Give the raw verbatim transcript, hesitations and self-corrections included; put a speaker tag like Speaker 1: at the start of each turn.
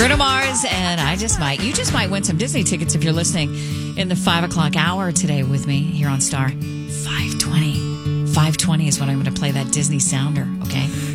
Speaker 1: Bruno Mars and I Just Might. You just might win some Disney tickets if you're listening in the five o'clock hour today with me here on Star five twenty. five twenty is when I'm going to play that Disney sounder, okay?